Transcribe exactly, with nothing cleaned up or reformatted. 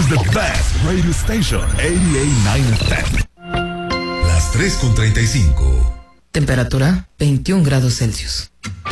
is the best radio station, ochenta y nueve F M. Las tres con treinta y cinco. Temperatura veintiún grados Celsius.